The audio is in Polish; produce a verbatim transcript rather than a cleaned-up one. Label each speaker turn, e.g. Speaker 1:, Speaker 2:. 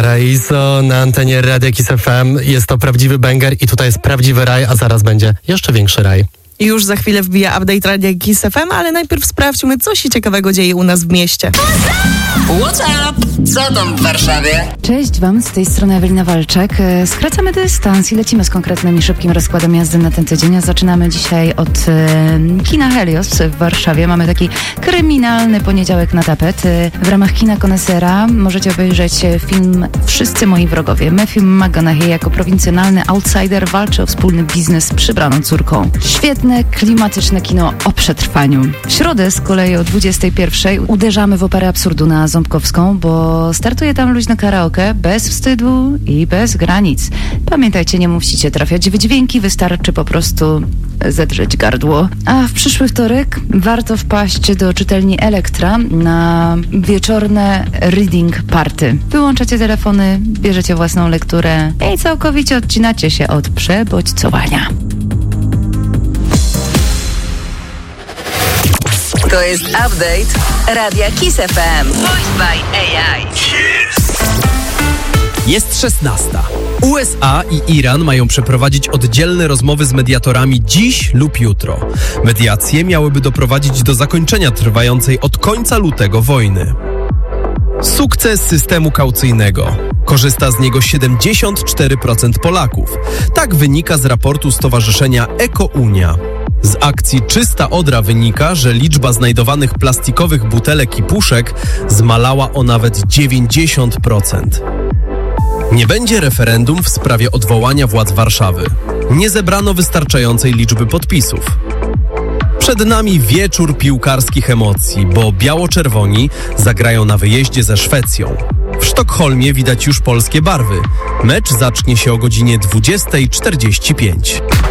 Speaker 1: Paraiso na antenie Radia Kiss F M. Jest to prawdziwy banger i tutaj jest prawdziwy raj, a zaraz będzie jeszcze większy raj.
Speaker 2: Już za chwilę wbija update Radia Kiss F M, ale najpierw sprawdźmy, co się ciekawego dzieje u nas w mieście.
Speaker 3: What's up? Co tam w Warszawie?
Speaker 4: Cześć Wam, z tej strony Ewelina Walczak. Skracamy dystans i lecimy z konkretnym i szybkim rozkładem jazdy na ten tydzień. A zaczynamy dzisiaj od e, kina Helios w Warszawie. Mamy taki kryminalny poniedziałek na tapet. W ramach kina Konesera możecie obejrzeć film Wszyscy moi wrogowie. Matthew McConaughey jako prowincjonalny outsider walczy o wspólny biznes z przybraną córką. Świetne, klimatyczne kino o przetrwaniu. W środę z kolei o dwudziestej pierwszej uderzamy w Operę Absurdu na Ząbkowską, bo startuje tam luźne karaoke bez wstydu i bez granic. Pamiętajcie, nie musicie trafiać w dźwięki, wystarczy po prostu zedrzeć gardło. A w przyszły wtorek warto wpaść do czytelni Elektra na wieczorne reading party. Wyłączacie telefony, bierzecie własną lekturę i całkowicie odcinacie się od przebodźcowania.
Speaker 3: To jest update Radia Kiss F M. Voiced by A I.
Speaker 5: Jest szesnasta. U S A i Iran mają przeprowadzić oddzielne rozmowy z mediatorami dziś lub jutro. Mediacje miałyby doprowadzić do zakończenia trwającej od końca lutego wojny. Sukces systemu kaucyjnego. Korzysta z niego siedemdziesiąt cztery procent Polaków. Tak wynika z raportu Stowarzyszenia EkoUnia. Z akcji Czysta Odra wynika, że liczba znajdowanych plastikowych butelek i puszek zmalała o nawet dziewięćdziesiąt procent. Nie będzie referendum w sprawie odwołania władz Warszawy. Nie zebrano wystarczającej liczby podpisów. Przed nami wieczór piłkarskich emocji, bo biało-czerwoni zagrają na wyjeździe ze Szwecją. W Sztokholmie widać już polskie barwy. Mecz zacznie się o godzinie dwudziestej czterdzieści pięć.